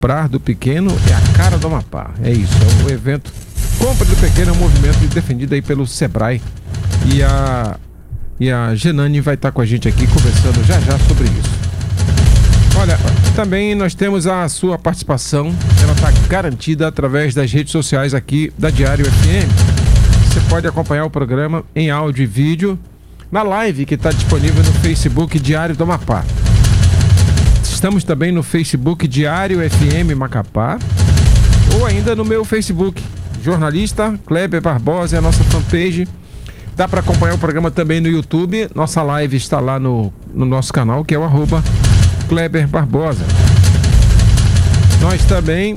Comprar do Pequeno é a cara do Amapá. É isso, é o evento Compra do Pequeno, é um movimento defendido aí pelo Sebrae. E a Genani vai estar com a gente aqui conversando já sobre isso. Olha, também nós temos a sua participação, ela está garantida através das redes sociais aqui da Diário FM. Você pode acompanhar o programa em áudio e vídeo na live que está disponível no Facebook Diário do Amapá. Estamos também no Facebook Diário FM Macapá ou ainda no meu Facebook, jornalista Kleber Barbosa, é a nossa fanpage. Dá para acompanhar o programa também no YouTube. Nossa live está lá no nosso canal, que é o @Kleber Barbosa. Nós também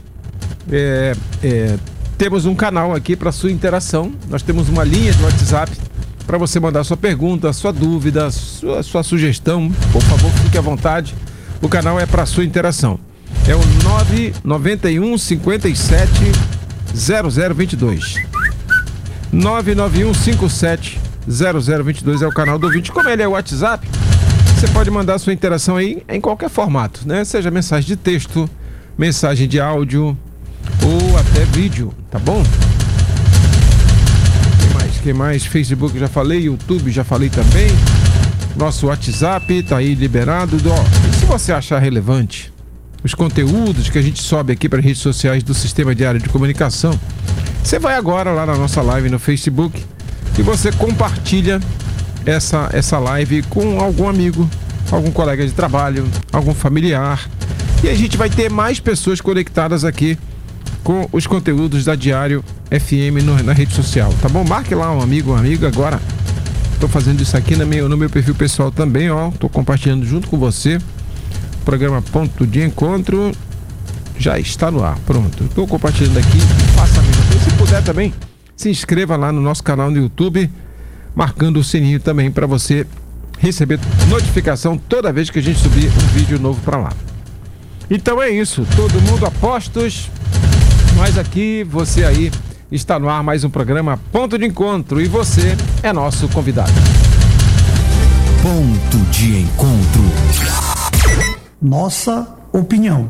temos um canal aqui para sua interação. Nós temos uma linha de WhatsApp para você mandar sua pergunta, sua dúvida, sua sugestão. Por favor, fique à vontade. O canal é para sua interação. É o 991 57 0022. 991 57 0022 é o canal do ouvinte. Como ele é o WhatsApp, você pode mandar sua interação aí em qualquer formato, né? Seja mensagem de texto, mensagem de áudio ou até vídeo, tá bom? Quem mais? Facebook já falei, YouTube já falei também. Nosso WhatsApp tá aí liberado. E se você achar relevante os conteúdos que a gente sobe aqui para as redes sociais do Sistema Diário de Comunicação, você vai agora lá na nossa live no Facebook e você compartilha essa live com algum amigo, algum colega de trabalho, algum familiar. E a gente vai ter mais pessoas conectadas aqui com os conteúdos da Diário FM na rede social, tá bom? Marque lá um amigo, uma amiga agora. Tô fazendo isso aqui no meu perfil pessoal também, ó. Tô compartilhando junto com você. O programa Ponto de Encontro já está no ar. Pronto. Tô compartilhando aqui. Faça a mesma coisa. Se puder também, se inscreva lá no nosso canal no YouTube, marcando o sininho também para você receber notificação toda vez que a gente subir um vídeo novo para lá. Então é isso. Todo mundo a postos. Mas aqui, você aí, está no ar mais um programa Ponto de Encontro e você é nosso convidado. Ponto de Encontro. Nossa opinião.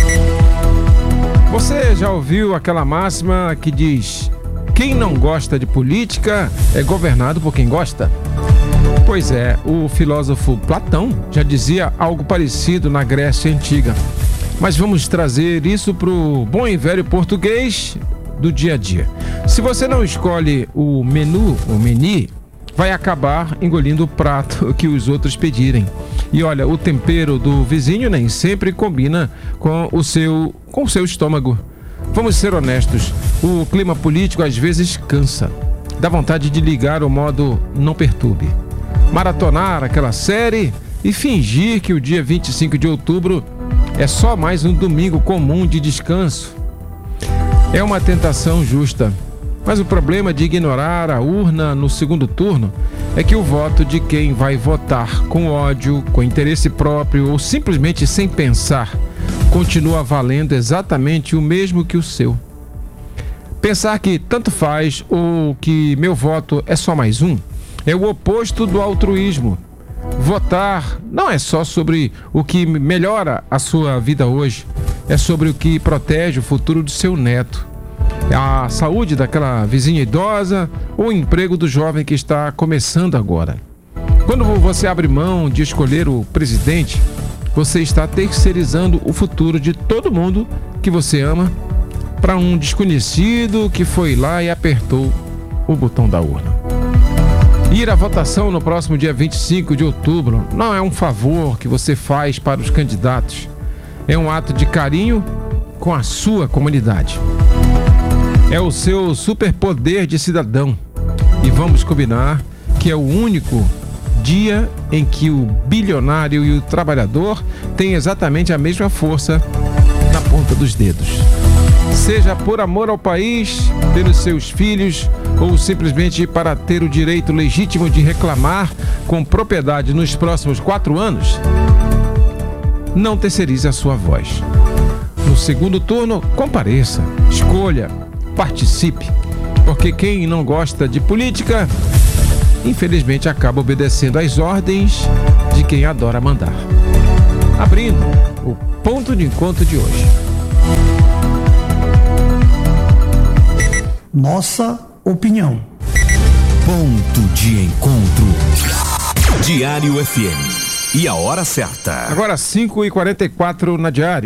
Você já ouviu aquela máxima que diz: quem não gosta de política é governado por quem gosta? Pois é, o filósofo Platão já dizia algo parecido na Grécia Antiga. Mas vamos trazer isso para o bom e velho português do dia a dia. Se você não escolhe o menu, vai acabar engolindo o prato que os outros pedirem. E olha, o tempero do vizinho nem sempre combina com o seu estômago. Vamos ser honestos, o clima político às vezes cansa. Dá vontade de ligar o modo não perturbe, maratonar aquela série e fingir que o dia 25 de outubro é só mais um domingo comum de descanso. É uma tentação justa, mas o problema de ignorar a urna no segundo turno é que o voto de quem vai votar com ódio, com interesse próprio ou simplesmente sem pensar, continua valendo exatamente o mesmo que o seu. Pensar que tanto faz ou que meu voto é só mais um é o oposto do altruísmo. Votar não é só sobre o que melhora a sua vida hoje, é sobre o que protege o futuro do seu neto, a saúde daquela vizinha idosa ou o emprego do jovem que está começando agora. Quando você abre mão de escolher o presidente, você está terceirizando o futuro de todo mundo que você ama para um desconhecido que foi lá e apertou o botão da urna. Ir à votação no próximo dia 25 de outubro não é um favor que você faz para os candidatos. É um ato de carinho com a sua comunidade. É o seu superpoder de cidadão. E vamos combinar que é o único dia em que o bilionário e o trabalhador têm exatamente a mesma força na ponta dos dedos. Seja por amor ao país, pelos seus filhos ou simplesmente para ter o direito legítimo de reclamar com propriedade nos próximos 4 anos, não terceirize a sua voz. No segundo turno, compareça, escolha, participe, porque quem não gosta de política, infelizmente acaba obedecendo às ordens de quem adora mandar. Abrindo o ponto de encontro de hoje. nossa opinião. Ponto de encontro. Diário FM. E a hora certa. Agora 5h44 na Diário.